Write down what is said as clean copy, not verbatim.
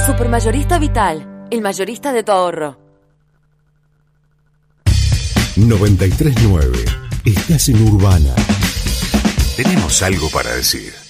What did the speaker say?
Supermayorista Vital, el mayorista de tu ahorro. 93.9. Estás en Urbana. Tenemos algo para decir.